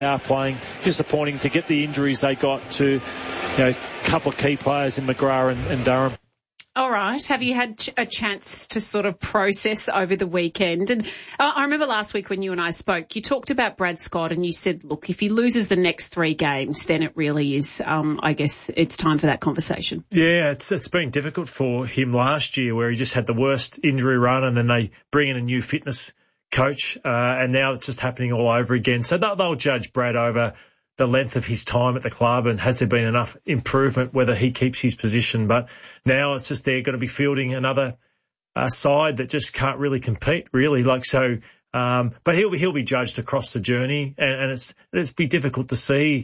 are playing. Disappointing to get the injuries they got to, a couple of key players in McGrath and Durham. All right. Have you had a chance to sort of process over the weekend? And I remember last week when you and I spoke, you talked about Brad Scott and you said, look, if he loses the next 3 games, then it really is, I guess it's time for that conversation. Yeah, it's been difficult for him last year where he just had the worst injury run and then they bring in a new fitness coach, and now it's just happening all over again. So they'll judge Brad over the length of his time at the club and has there been enough improvement whether he keeps his position. But now it's just they're going to be fielding another side that just can't really compete, really. But he'll be judged across the journey, and it's be difficult to see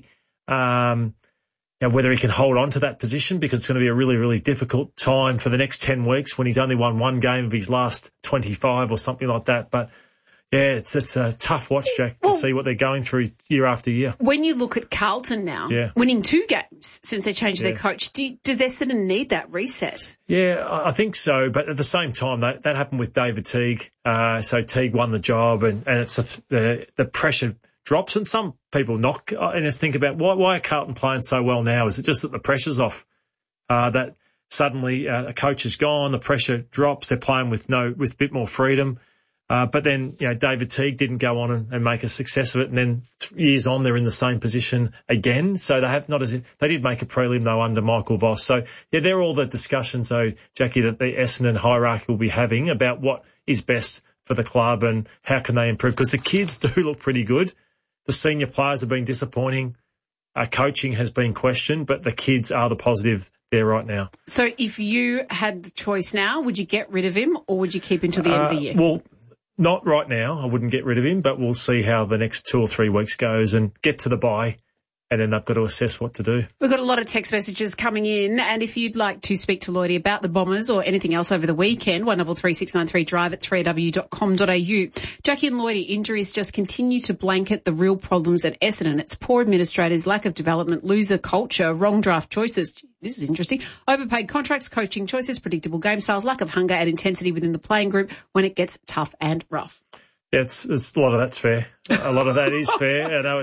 whether he can hold on to that position because it's going to be a really, really difficult time for the next 10 weeks when he's only won 1 game of his last 25 or something like that. But yeah, it's a tough watch, Jack, to see what they're going through year after year. When you look at Carlton now, winning 2 games since they changed their coach, does Essendon need that reset? Yeah, I think so. But at the same time, that happened with David Teague. So Teague won the job, and it's the pressure drops. And some people knock and just think about why are Carlton playing so well now? Is it just that the pressure's off? That suddenly a coach is gone, the pressure drops, they're playing with a bit more freedom. But then, David Teague didn't go on and make a success of it. And then years on, they're in the same position again. So they did make a prelim though under Michael Voss. So they're all the discussions though, Jackie, that the Essendon hierarchy will be having about what is best for the club and how can they improve. Because the kids do look pretty good. The senior players have been disappointing. Coaching has been questioned, but the kids are the positive there right now. So if you had the choice now, would you get rid of him or would you keep him till the end of the year? Well, not right now. I wouldn't get rid of him, but we'll see how the next 2 or 3 weeks goes and get to the bye. And then they've got to assess what to do. We've got a lot of text messages coming in. And if you'd like to speak to Lloydie about the Bombers or anything else over the weekend, 133693 drive at 3w.com.au. Jackie and Lloydie, injuries just continue to blanket the real problems at Essendon. It's poor administrators, lack of development, loser culture, wrong draft choices. This is interesting. Overpaid contracts, coaching choices, predictable game styles, lack of hunger and intensity within the playing group when it gets tough and rough. Yeah, it's a lot of that's fair. A lot of that is fair. I know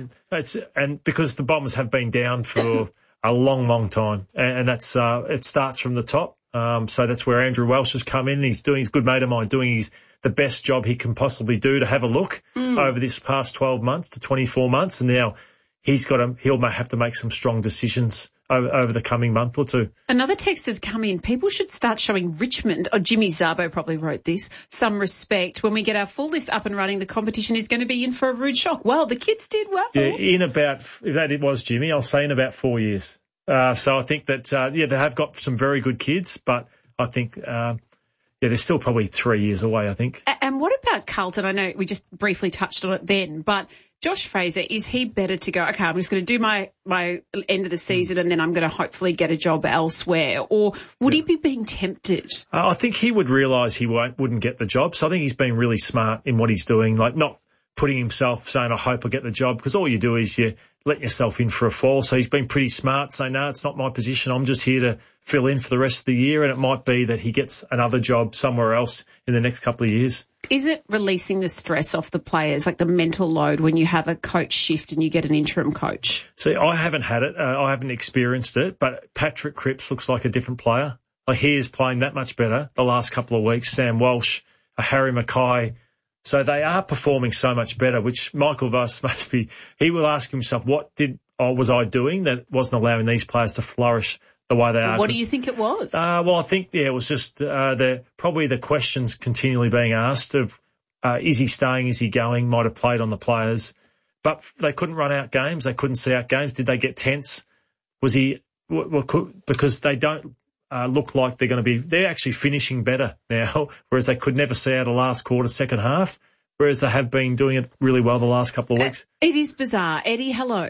and because the Bombers have been down for a long, long time, and that's it starts from the top. So that's where Andrew Welsh has come in. He's a good mate of mine, doing the best job he can possibly do to have a look over this past 12 months to 24 months, and now he'll have to make some strong decisions over the coming month or 2. Another text has come in. People should start showing Richmond, or Jimmy Szabo probably wrote this, some respect. When we get our full list up and running, the competition is going to be in for a rude shock. Well, the kids did well. Yeah, if that it was Jimmy, I'll say in about 4 years. So I think that, they have got some very good kids, but I think, they're still probably 3 years away, I think. And what about Carlton? I know we just briefly touched on it then, but Josh Fraser, is he better to go, okay, I'm just going to do my end of the season and then I'm going to hopefully get a job elsewhere? Or would he be being tempted? I think he would realise he wouldn't get the job. So I think he's been really smart in what he's doing, like not putting himself saying, I hope I get the job, because all you do is you let yourself in for a fall. So he's been pretty smart, saying, no, it's not my position. I'm just here to fill in for the rest of the year, and it might be that he gets another job somewhere else in the next couple of years. Is it releasing the stress off the players, like the mental load when you have a coach shift and you get an interim coach? See, I haven't had it. I haven't experienced it, but Patrick Cripps looks like a different player. Like he is playing that much better the last couple of weeks. Sam Walsh, Harry Mackay. So they are performing so much better, which Michael Voss he will ask himself, what was I doing that wasn't allowing these players to flourish the way they are? What do you think it was? Well, I think, it was just probably the questions continually being asked of, is he staying, is he going, might have played on the players. But they couldn't run out games. They couldn't see out games. Did they get tense? Was he, because they don't look like they're actually finishing better now, whereas they could never see out a last quarter, second half, whereas they have been doing it really well the last couple of weeks. It is bizarre. Eddie, hello.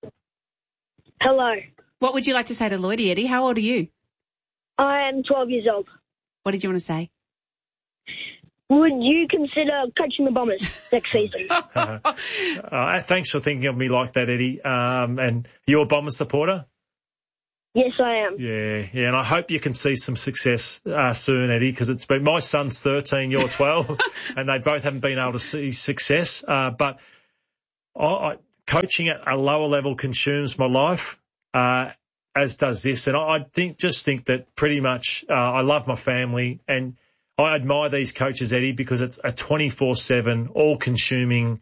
Hello. What would you like to say to Lloydie, Eddie? How old are you? I am 12 years old. What did you want to say? Would you consider coaching the Bombers next season? Thanks for thinking of me like that, Eddie. And you're a Bombers supporter? Yes, I am. Yeah, and I hope you can see some success soon, Eddie, because it's been my son's 13, you're 12, and they both haven't been able to see success. But coaching at a lower level consumes my life, as does this. And I think that pretty much I love my family, and I admire these coaches, Eddie, because it's a 24/7, all-consuming,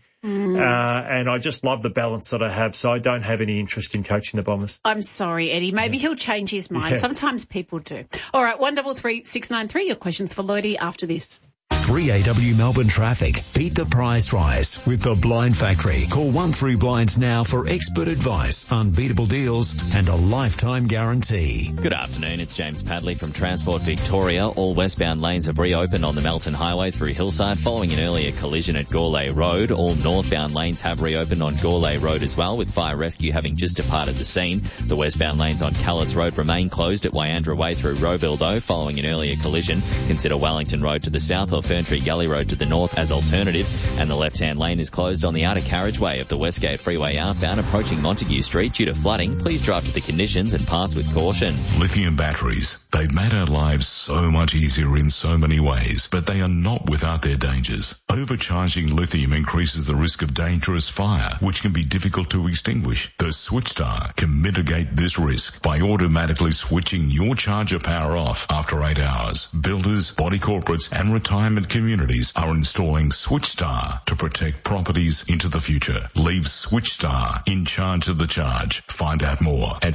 and I just love the balance that I have, so I don't have any interest in coaching the Bombers. I'm sorry, Eddie. Maybe he'll change his mind. Yeah. Sometimes people do. All right, 133 693, your questions for Lloydie after this. 3AW Melbourne traffic. Beat the price rise with the Blind Factory. Call 13Blinds now for expert advice, unbeatable deals and a lifetime guarantee. Good afternoon, it's James Padley from Transport Victoria. All westbound lanes have reopened on the Melton Highway through Hillside following an earlier collision at Gourlay Road. All northbound lanes have reopened on Gourlay Road as well, with fire rescue having just departed the scene. The westbound lanes on Callards Road remain closed at Wyandra Way through Rowville though, following an earlier collision. Consider Wellington Road to the south or Ferntree Gully Road to the north as alternatives, and the left-hand lane is closed on the outer carriageway of the Westgate Freeway outbound approaching Montague Street due to flooding. Please drive to the conditions and pass with caution. Lithium batteries. They've made our lives so much easier in so many ways, but they are not without their dangers. Overcharging lithium increases the risk of dangerous fire, which can be difficult to extinguish. The SwitchStar can mitigate this risk by automatically switching your charger power off after 8 hours. Builders, body corporates and retirement communities are installing SwitchStar to protect properties into the future. Leave SwitchStar in charge of the charge. Find out more at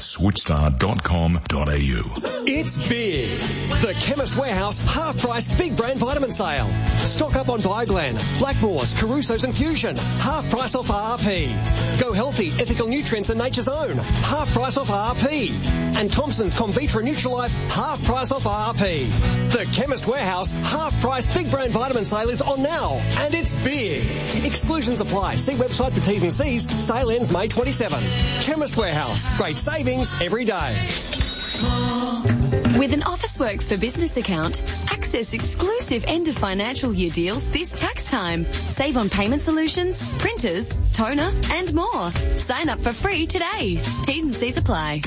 switchstar.com.au. It's big. The Chemist Warehouse half-price big brand vitamin sale. Stock up on Bioglan, Blackmores, Caruso's and Fusion. Half price off RRP. Go Healthy, Ethical Nutrients and Nature's Own. Half price off RRP. And Thompson's Convitra Nutrilife. Half price off RRP. The Chemist Warehouse half-price big brand vitamin sale is on now, and it's big. Exclusions apply. See website for T's and C's. Sale ends May 27. Chemist Warehouse. Great savings every day. With an Officeworks for Business account, access exclusive end of financial year deals this tax time. Save on payment solutions, printers, toner, and more. Sign up for free today. T's and C's apply.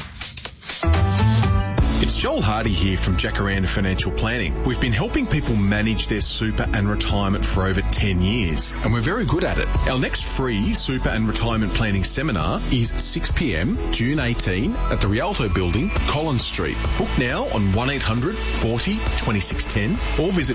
It's Joel Hardy here from Jacaranda Financial Planning. We've been helping people manage their super and retirement for over 10 years, and we're very good at it. Our next free super and retirement planning seminar is 6 p.m, June 18 at the Rialto Building, Collins Street. Book now on 1800 40 2610 or visit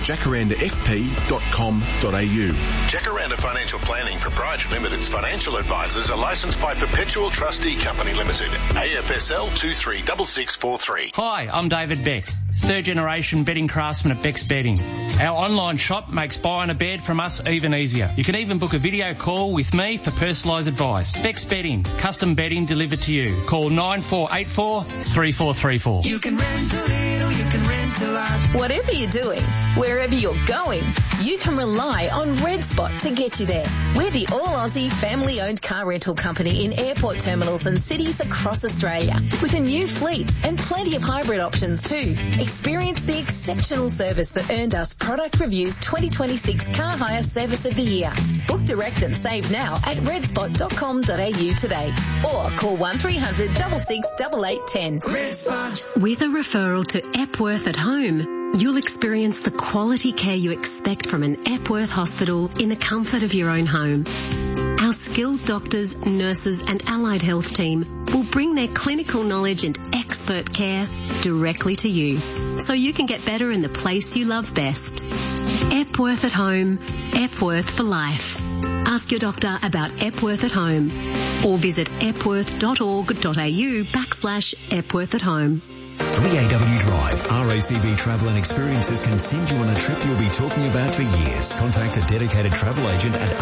jacarandafp.com.au. Jacaranda Financial Planning Proprietary Limited's financial advisors are licensed by Perpetual Trustee Company Limited, AFSL 236643. Hi, I'm David Beck, third generation bedding craftsman at Beck's Bedding. Our online shop makes buying a bed from us even easier. You can even book a video call with me for personalised advice. Beck's Bedding, custom bedding delivered to you. Call 9484 3434. You can rent a little, you can rent a lot. Whatever you're doing, wherever you're going, you can rely on Red Spot to get you there. We're the all-Aussie family-owned car rental company in airport terminals and cities across Australia, with a new fleet and plenty of hybrid options too. Experience the exceptional service that earned us Product Review's 2026 Car Hire Service of the Year. Book direct and save now at redspot.com.au today, or call 1300 66 8810. Red Spot. With a referral to Epworth at Home, you'll experience the quality care you expect from an Epworth hospital in the comfort of your own home. Our skilled doctors, nurses and allied health team will bring their clinical knowledge and expert care directly to you, so you can get better in the place you love best. Epworth at Home, Epworth for life. Ask your doctor about Epworth at Home or visit epworth.org.au/Epworth at Home. 3AW Drive. RACV Travel and Experiences can send you on a trip you'll be talking about for years. Contact a dedicated travel agent at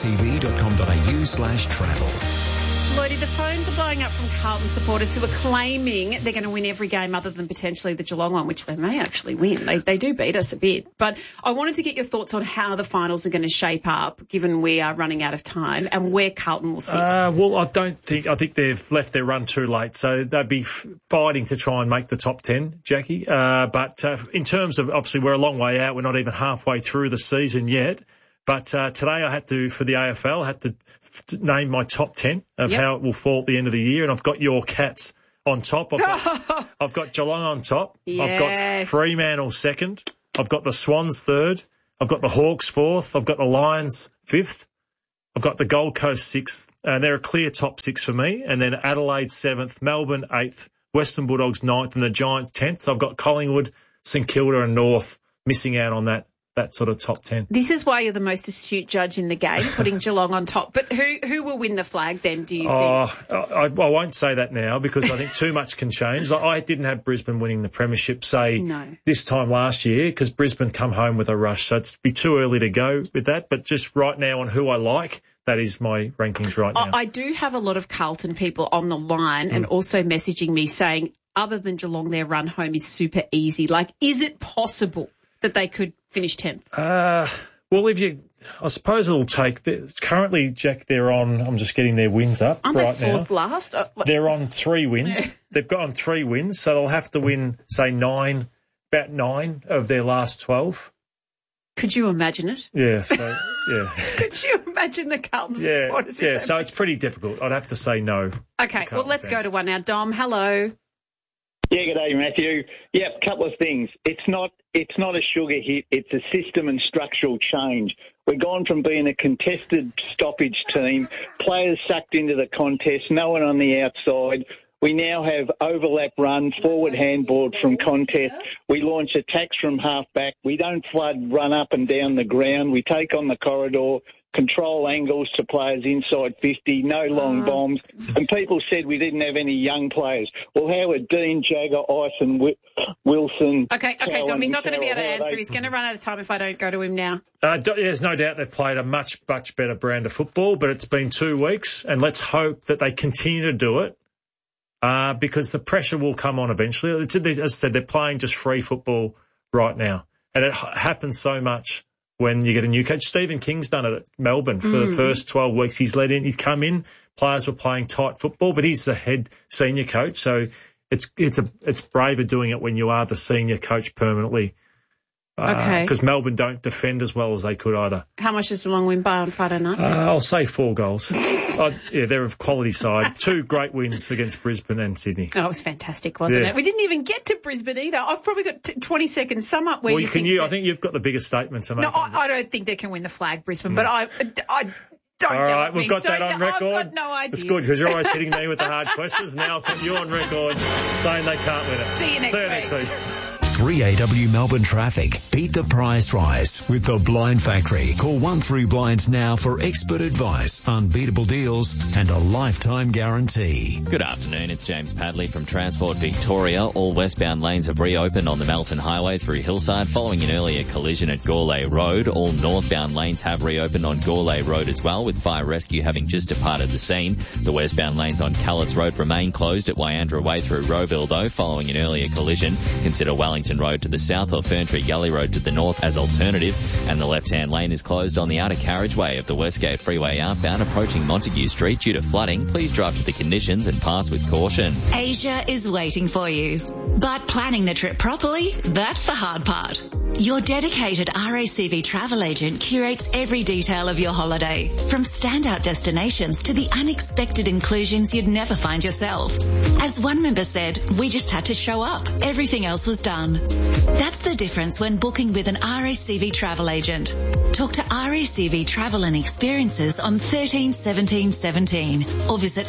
racv.com.au/travel. Lloydie, the phones are blowing up from Carlton supporters who are claiming they're going to win every game other than potentially the Geelong one, which they may actually win. They do beat us a bit. But I wanted to get your thoughts on how the finals are going to shape up, given we are running out of time, and where Carlton will sit. Well, I think they've left their run too late, so they'd be fighting to try and make the top 10, Jackie. But in terms of, obviously, we're a long way out. We're not even halfway through the season yet. But today I had to, for the AFL, I had to name my top 10 of how it will fall at the end of the year, and I've got your Cats on top. I've got Geelong on top. Yeah. I've got Fremantle second. I've got the Swans third. I've got the Hawks fourth. I've got the Lions fifth. I've got the Gold Coast 6th, and they're a clear top 6 for me. And then Adelaide 7th, Melbourne 8th, Western Bulldogs 9th, and the Giants 10th. So I've got Collingwood, St Kilda and North missing out on that sort of top 10. This is why you're the most astute judge in the game, putting Geelong on top. But who will win the flag then, do you think? I won't say that now because I think too much can change. I didn't have Brisbane winning the premiership, this time last year because Brisbane come home with a rush. So it'd be too early to go with that. But just right now on who I like, that is my rankings right now. I do have a lot of Carlton people on the line and also messaging me saying, other than Geelong, their run home is super easy. Like, is it possible that they could finish 10th? Well, I suppose it'll take, currently, Jack, they're on, I'm just getting their wins up Aren't right they fourth last? They're on 3 wins. Yeah. They've got on 3 wins, so they'll have to win, say, about 9 of their last 12. Could you imagine it? Yeah, so, yeah. Could you imagine the Carlton supporters? Yeah, so it's pretty difficult. I'd have to say no. Okay, well, let's go to one now. Dom, hello. Yeah, g'day, Matthew. Yep, couple of things. It's not a sugar hit. It's a system and structural change. We're gone from being a contested stoppage team, players sucked into the contest, no one on the outside. We now have overlap run, forward handball from contest. We launch attacks from half-back. We don't flood run up and down the ground. We take on the corridor, control angles to players inside 50, no long bombs. And people said we didn't have any young players. Well, Howard Dean, Jagger, Ison, Wilson... Okay, Dom, he's not going to be able to answer. He's going to run out of time if I don't go to him now. There's no doubt they've played a much better brand of football, but it's been 2 weeks, and let's hope that they continue to do it. Because the pressure will come on eventually. As I said, they're playing just free football right now. And it happens so much when you get a new coach. Stephen King's done it at Melbourne for the first 12 weeks. He's come in, players were playing tight football, but he's the head senior coach. So it's braver doing it when you are the senior coach permanently. Okay. Because Melbourne don't defend as well as they could either. How much does Geelong win by on Friday night? I'll say 4 goals. They're of quality side. 2 great wins against Brisbane and Sydney. Oh, it was fantastic, wasn't it? We didn't even get to Brisbane either. I've probably got 20 seconds sum up where I think you've got the biggest statement to make. No, I don't think they can win the flag, Brisbane, but I don't. All right, we've got that on record. I've got no idea. It's good because you're always hitting me with the hard questions. Now I've got you on record saying they can't win it. See you next week. 3AW Melbourne traffic. Beat the price rise with the Blind Factory. Call 13Blinds now for expert advice, unbeatable deals and a lifetime guarantee. Good afternoon, it's James Padley from Transport Victoria. All westbound lanes have reopened on the Melton Highway through Hillside following an earlier collision at Gourlay Road. All northbound lanes have reopened on Gourlay Road as well, with fire rescue having just departed the scene. The westbound lanes on Callets Road remain closed at Wyandra Way through Rowville though, following an earlier collision. Consider Wellington Road to the south or Ferntree Gully Road to the north as alternatives, and the left-hand lane is closed on the outer carriageway of the Westgate Freeway outbound approaching Montague Street due to flooding. Please drive to the conditions and pass with caution. Asia is waiting for you, but planning the trip properly, that's the hard part. Your dedicated RACV travel agent curates every detail of your holiday, from standout destinations to the unexpected inclusions you'd never find yourself. As one member said, we just had to show up. Everything else was done. That's the difference when booking with an RACV travel agent. Talk to RACV Travel and Experiences on 13 17 17 or visit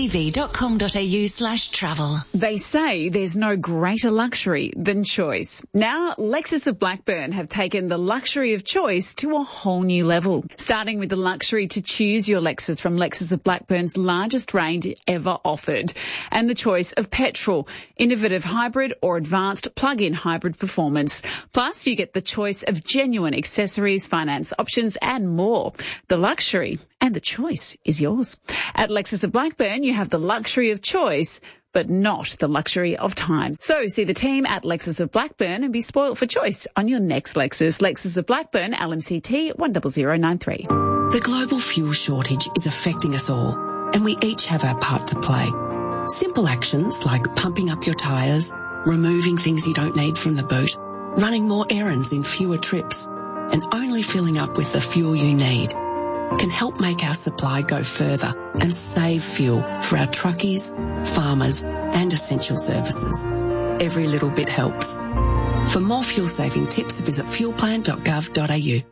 racv.com.au/travel. They say there's no greater luxury than choice. Now, Lexus of Blackburn have taken the luxury of choice to a whole new level. Starting with the luxury to choose your Lexus from Lexus of Blackburn's largest range ever offered, and the choice of petrol, innovative hybrid or advanced plug-in hybrid performance. Plus, you get the choice of genuine accessories, finance options and more. The luxury and the choice is yours. At Lexus of Blackburn, you have the luxury of choice, but not the luxury of time. So see the team at Lexus of Blackburn and be spoilt for choice on your next Lexus. Lexus of Blackburn, LMCT 10093. The global fuel shortage is affecting us all, and we each have our part to play. Simple actions like pumping up your tyres, removing things you don't need from the boot, running more errands in fewer trips, and only filling up with the fuel you need can help make our supply go further and save fuel for our truckies, farmers and essential services. Every little bit helps. For more fuel-saving tips, visit fuelplan.gov.au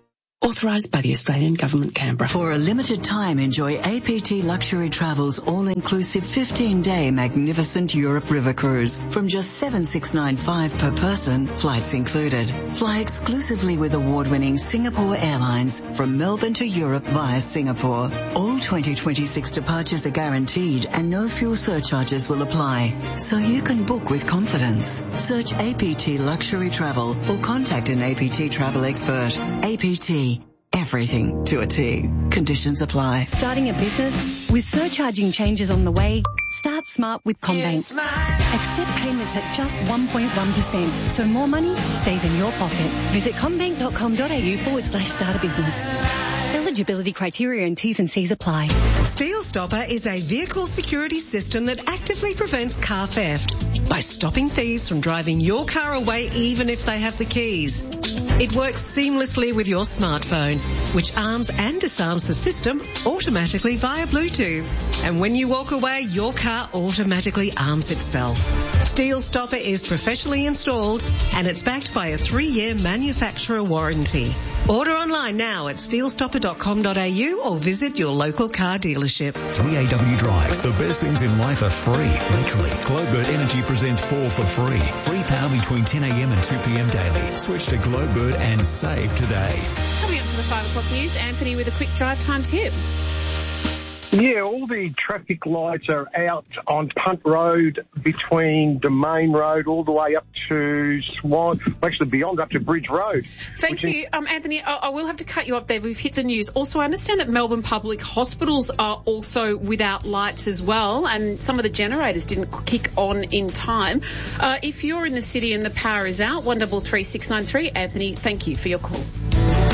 Authorised by the Australian Government, Canberra. For a limited time, enjoy APT Luxury Travel's all-inclusive 15-day magnificent Europe River Cruise. From just $7,695 per person, flights included. Fly exclusively with award-winning Singapore Airlines from Melbourne to Europe via Singapore. All 2026 departures are guaranteed and no fuel surcharges will apply, so you can book with confidence. Search APT Luxury Travel or contact an APT travel expert. APT. Everything to a T. Conditions apply. Starting a business with surcharging changes on the way? Start smart with CommBank. Accept payments at just 1.1%, so more money stays in your pocket. Visit commbank.com.au/start a business. Eligibility criteria and T's and C's apply. Steel Stopper is a vehicle security system that actively prevents car theft by stopping thieves from driving your car away even if they have the keys. It works seamlessly with your smartphone, which arms and disarms the system automatically via Bluetooth. And when you walk away, your car automatically arms itself. Steel Stopper is professionally installed and it's backed by a 3-year manufacturer warranty. Order online now at steelstopper.com.au or visit your local car dealership. 3AW Drive. The best things in life are free, literally. Glowbird Energy presents 4 for free. Free power between 10 a.m. and 2 p.m. daily. Switch to Glowbird and save today. Coming up to the 5 o'clock news, Anthony with a quick drive time tip. Yeah, all the traffic lights are out on Punt Road between Domain Road all the way up to Swan, actually beyond up to Bridge Road. Thank you, Anthony. I will have to cut you off there. We've hit the news. Also, I understand that Melbourne public hospitals are also without lights as well, and some of the generators didn't kick on in time. If you're in the city and the power is out, 133693. Anthony, thank you for your call.